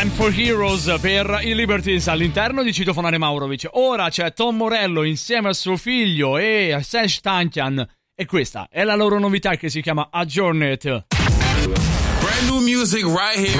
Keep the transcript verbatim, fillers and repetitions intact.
for Heroes per i Libertines all'interno di Citofonare Maurovic. Ora c'è Tom Morello insieme a suo figlio e a Serj Tankian e questa è la loro novità che si chiama Adjourned. Brand new music right here.